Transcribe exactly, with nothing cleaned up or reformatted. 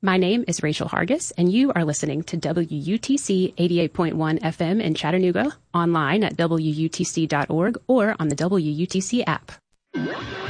My name is Rachel Hargis, and you are listening to W U T C eighty-eight point one F M in Chattanooga, online at W U T C dot org or on the W U T C app.